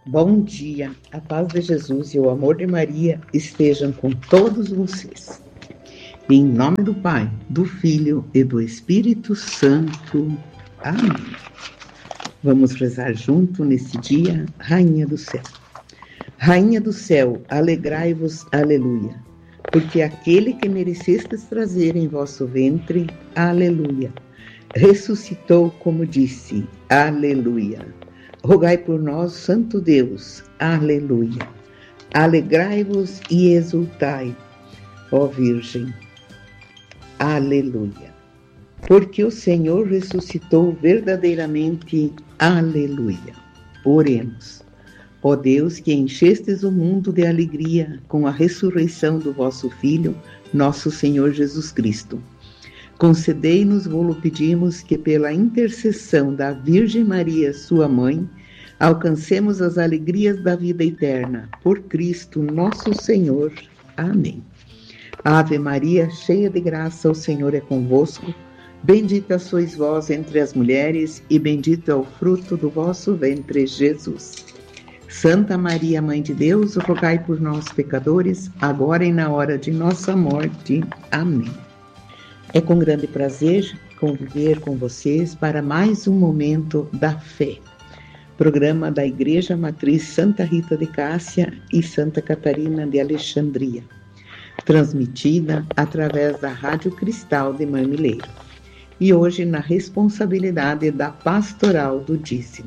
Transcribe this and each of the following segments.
Bom dia, a paz de Jesus e o amor de Maria estejam com todos vocês. Em nome do Pai, do Filho e do Espírito Santo. Amém. Vamos rezar junto nesse dia, Rainha do Céu. Rainha do Céu, alegrai-vos, aleluia, porque aquele que merecestes trazer em vosso ventre, aleluia, ressuscitou como disse, aleluia. Rogai por nós, Santo Deus, aleluia. Alegrai-vos e exultai, ó Virgem, aleluia. Porque o Senhor ressuscitou verdadeiramente, aleluia. Oremos. Ó Deus, que enchestes o mundo de alegria com a ressurreição do vosso Filho, nosso Senhor Jesus Cristo. Concedei-nos, vos pedimos, que pela intercessão da Virgem Maria, sua mãe, alcancemos as alegrias da vida eterna. Por Cristo nosso Senhor. Amém. Ave Maria, cheia de graça, o Senhor é convosco. Bendita sois vós entre as mulheres, e bendito é o fruto do vosso ventre, Jesus. Santa Maria, Mãe de Deus, rogai por nós, pecadores, agora e na hora de nossa morte. Amém. É com grande prazer conviver com vocês para mais um momento da fé. Programa da Igreja Matriz Santa Rita de Cássia e Santa Catarina de Alexandria. Transmitida através da Rádio Cristal de Marmileiro. E hoje na responsabilidade da Pastoral do Dízimo.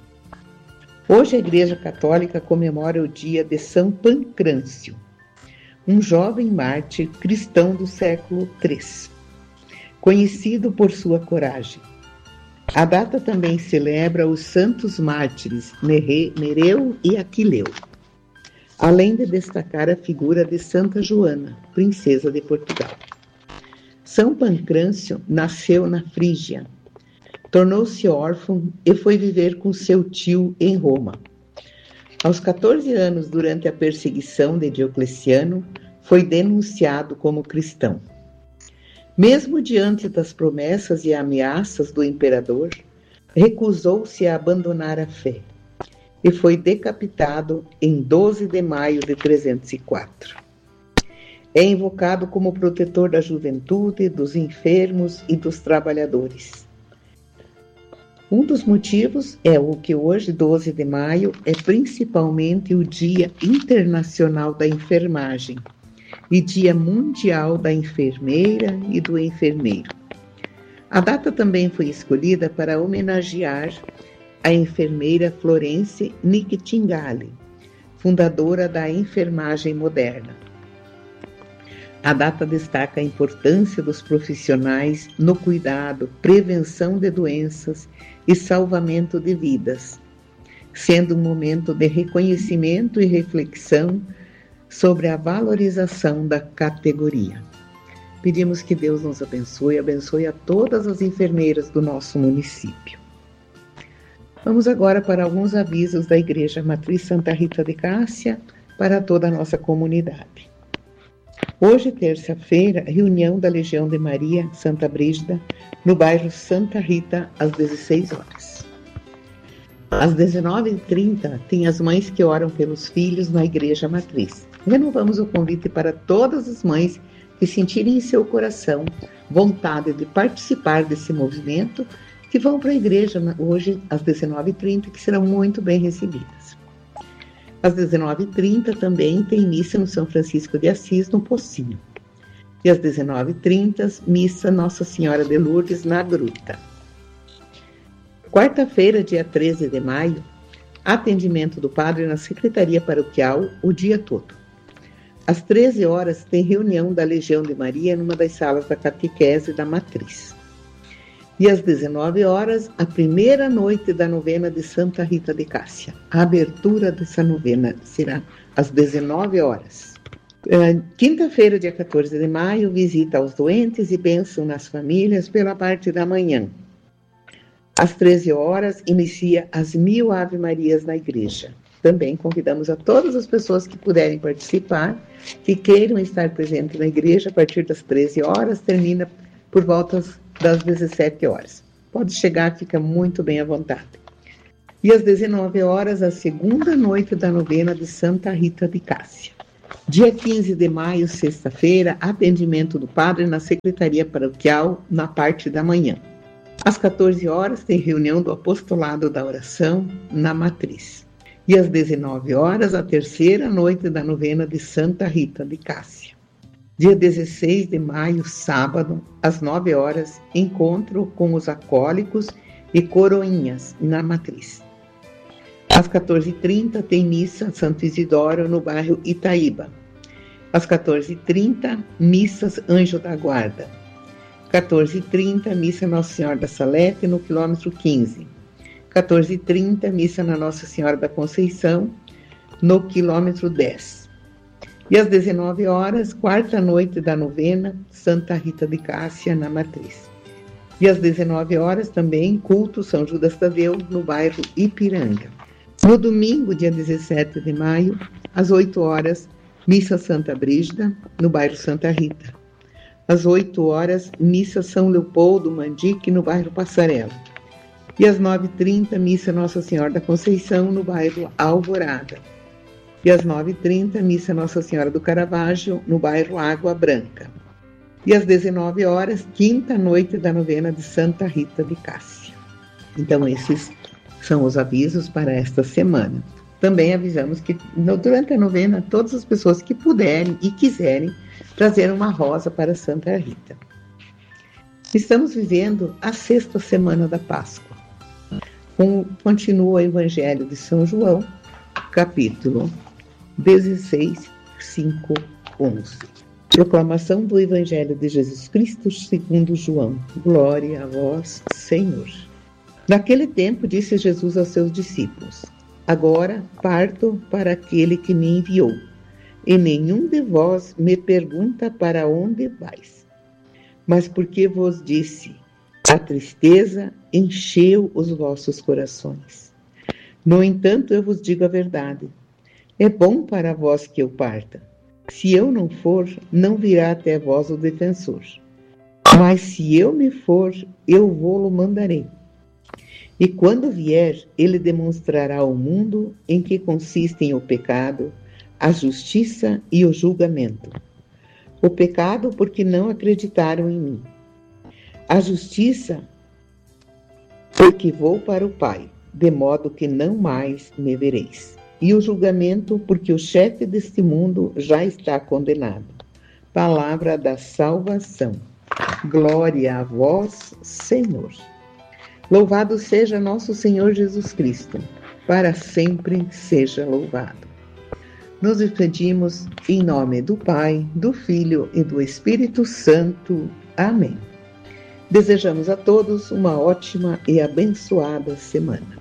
Hoje a Igreja Católica comemora o dia de São Pancrâncio, um jovem mártir cristão do século III. Conhecido por sua coragem. A data também celebra os santos mártires Nereu e Aquileu, além de destacar a figura de Santa Joana, princesa de Portugal. São Pancrâncio nasceu na Frígia, tornou-se órfão e foi viver com seu tio em Roma. Aos 14 anos, durante a perseguição de Diocleciano, foi denunciado como cristão. Mesmo diante das promessas e ameaças do imperador, recusou-se a abandonar a fé e foi decapitado em 12 de maio de 304. É invocado como protetor da juventude, dos enfermos e dos trabalhadores. Um dos motivos é o que hoje, 12 de maio, é principalmente o Dia Internacional da Enfermagem e Dia Mundial da Enfermeira e do Enfermeiro. A data também foi escolhida para homenagear a enfermeira Florence Nightingale, fundadora da enfermagem moderna. A data destaca a importância dos profissionais no cuidado, prevenção de doenças e salvamento de vidas, sendo um momento de reconhecimento e reflexão sobre a valorização da categoria. Pedimos que Deus nos abençoe a todas as enfermeiras do nosso município. Vamos agora para alguns avisos da Igreja Matriz Santa Rita de Cássia para toda a nossa comunidade. Hoje, terça-feira, reunião da Legião de Maria Santa Brígida, no bairro Santa Rita, às 16 horas. Às 19h30, tem as mães que oram pelos filhos na Igreja Matriz. Renovamos o convite para todas as mães que sentirem em seu coração vontade de participar desse movimento, que vão para a igreja hoje às 19h30, que serão muito bem recebidas. Às 19h30 também tem missa no São Francisco de Assis, no Pocinho. E às 19h30, missa Nossa Senhora de Lourdes, na Gruta. Quarta-feira, dia 13 de maio, atendimento do padre na Secretaria Paroquial o dia todo. Às 13 horas tem reunião da Legião de Maria numa das salas da catequese da Matriz. E às 19 horas, a primeira noite da novena de Santa Rita de Cássia. A abertura dessa novena será às 19 horas. Quinta-feira, dia 14 de maio, visita aos doentes e bênção nas famílias pela parte da manhã. Às 13 horas, inicia as 1000 Ave Marias na igreja. Também convidamos a todas as pessoas que puderem participar, que queiram estar presentes na igreja a partir das 13 horas, termina por volta das 17 horas. Pode chegar, fica muito bem à vontade. E às 19 horas, a segunda noite da novena de Santa Rita de Cássia. Dia 15 de maio, sexta-feira, atendimento do padre na Secretaria Paroquial, na parte da manhã. Às 14 horas, tem reunião do Apostolado da Oração, na Matriz. E às 19 horas, a terceira noite da novena de Santa Rita de Cássia. Dia 16 de maio, sábado, às 9 horas, encontro com os acólicos e coroinhas, na Matriz. Às 14h30, tem missa Santo Isidoro, no bairro Itaíba. Às 14h30, missas Anjo da Guarda. 14h30, missa Nossa Senhora da Salete, no quilômetro 15. 14h30, missa na Nossa Senhora da Conceição, no quilômetro 10. E às 19 horas, quarta noite da novena, Santa Rita de Cássia, na Matriz. E às 19 horas, também, culto São Judas Tadeu, no bairro Ipiranga. No domingo, dia 17 de maio, às 8 horas, missa Santa Brígida, no bairro Santa Rita. Às 8 horas, missa São Leopoldo Mandique, no bairro Passarela. E às 9h30, missa Nossa Senhora da Conceição, no bairro Alvorada. E às 9h30, missa Nossa Senhora do Caravaggio, no bairro Água Branca. E às 19 horas, quinta noite da novena de Santa Rita de Cássia. Então, esses são os avisos para esta semana. Também avisamos que durante a novena, todas as pessoas que puderem e quiserem trazer uma rosa para Santa Rita. Estamos vivendo a sexta semana da Páscoa. Continua o Evangelho de São João, capítulo 16, 5, 11. Proclamação do Evangelho de Jesus Cristo segundo João. Glória a vós, Senhor. Naquele tempo, disse Jesus aos seus discípulos: Agora parto para aquele que me enviou, e nenhum de vós me pergunta para onde vais. Mas porque vos disse, a tristeza encheu os vossos corações. No entanto, eu vos digo a verdade. É bom para vós que eu parta. Se eu não for, não virá até vós o defensor. Mas se eu me for, eu vô-lo mandarei. E quando vier, ele demonstrará ao mundo em que consistem o pecado, a justiça e o julgamento. O pecado, porque não acreditaram em mim. A justiça, porque vou para o Pai, de modo que não mais me vereis. E o julgamento, porque o chefe deste mundo já está condenado. Palavra da salvação. Glória a vós, Senhor. Louvado seja nosso Senhor Jesus Cristo, para sempre seja louvado. Nos despedimos em nome do Pai, do Filho e do Espírito Santo. Amém. Desejamos a todos uma ótima e abençoada semana.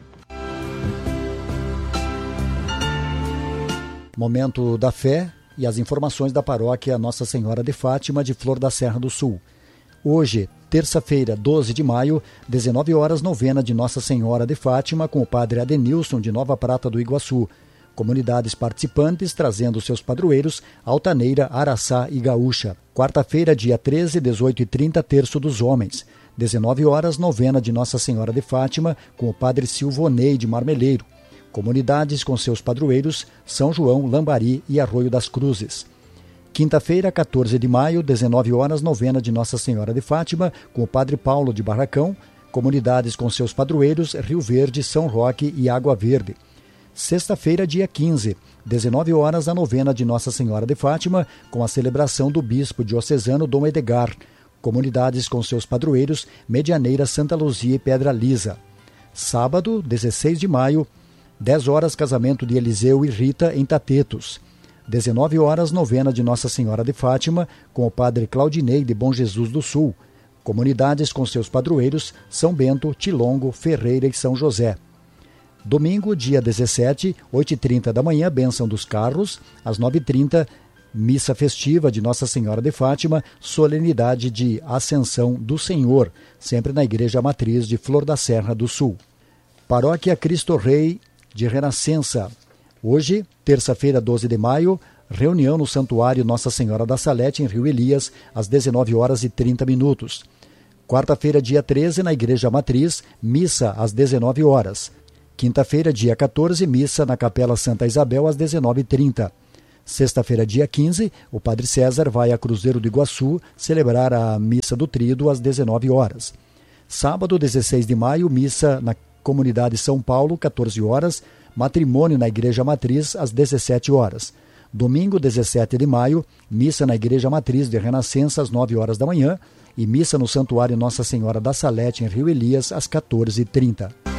Momento da fé e as informações da paróquia Nossa Senhora de Fátima de Flor da Serra do Sul. Hoje, terça-feira, 12 de maio, 19 horas, novena de Nossa Senhora de Fátima com o padre Adenilson de Nova Prata do Iguaçu. Comunidades participantes trazendo seus padroeiros, Altaneira, Araçá e Gaúcha. Quarta-feira, dia 13, 18h30, Terço dos Homens. 19 horas, novena de Nossa Senhora de Fátima com o padre Silvonei de Marmeleiro. Comunidades com seus padroeiros, São João, Lambari e Arroio das Cruzes. Quinta-feira, 14 de maio, 19 horas, novena de Nossa Senhora de Fátima, com o Padre Paulo de Barracão, comunidades com seus padroeiros, Rio Verde, São Roque e Água Verde. Sexta-feira, dia 15, 19 horas, a novena de Nossa Senhora de Fátima, com a celebração do Bispo diocesano Dom Edgar, comunidades com seus padroeiros, Medianeira, Santa Luzia e Pedra Lisa. Sábado, 16 de maio, 10 horas, casamento de Eliseu e Rita em Tatetos. 19 horas, novena de Nossa Senhora de Fátima, com o padre Claudinei de Bom Jesus do Sul. Comunidades com seus padroeiros, São Bento, Tilongo, Ferreira e São José. Domingo, dia 17, 8h30 da manhã, bênção dos carros. Às 9h30, missa festiva de Nossa Senhora de Fátima, solenidade de Ascensão do Senhor, sempre na Igreja Matriz de Flor da Serra do Sul. Paróquia Cristo Rei de Renascença. Hoje, terça-feira, 12 de maio, reunião no Santuário Nossa Senhora da Salete, em Rio Elias, às 19 horas e 30 minutos. Quarta-feira, dia 13, na Igreja Matriz, missa às 19 horas. Quinta-feira, dia 14, missa na Capela Santa Isabel, às 19h30. Sexta-feira, dia 15, o Padre César vai a Cruzeiro do Iguaçu celebrar a Missa do Tríduo às 19 horas. Sábado, 16 de maio, missa na Comunidade São Paulo, 14 horas, matrimônio na Igreja Matriz, às 17 horas. Domingo, 17 de maio, missa na Igreja Matriz de Renascença, às 9 horas da manhã, e missa no Santuário Nossa Senhora da Salete, em Rio Elias, às 14h30.